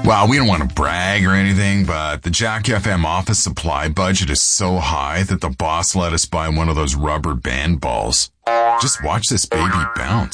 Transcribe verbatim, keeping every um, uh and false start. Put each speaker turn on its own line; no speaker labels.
Well, we don't want to brag or anything, but the Jack F M office supply budget is so high that the boss let us buy one of those rubber band balls. Just watch this baby bounce.